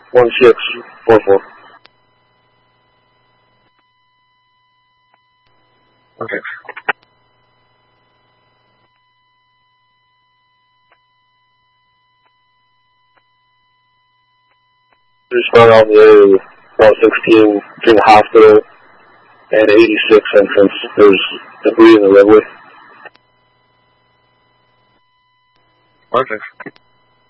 1644. Okay. Just run on the 116 between the hospital and 86 entrance. There's debris in the roadway. Okay.